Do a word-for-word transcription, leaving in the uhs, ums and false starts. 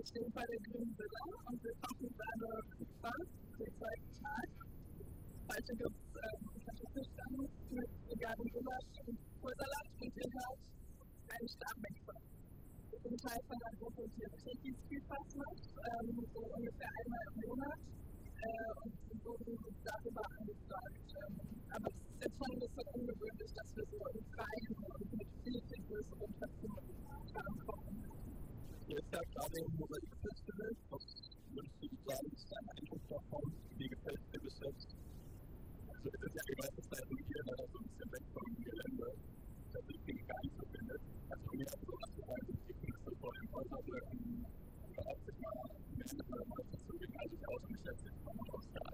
Wir stehen bei der Grünen Villa und wir machen gerade Spaß, den zweiten Tag. Heute gibt es ähm, Kartoffelstamm mit veganem Gulasch und Kohlsalat und ihr hört einen Stabwechsel. Wir sind Teil von einer Gruppe, die Teki Street Fast macht, ähm, so ungefähr einmal im Monat äh, und wir wurden darüber angefragt. Ähm, aber es ist jetzt schon ein bisschen ungewöhnlich,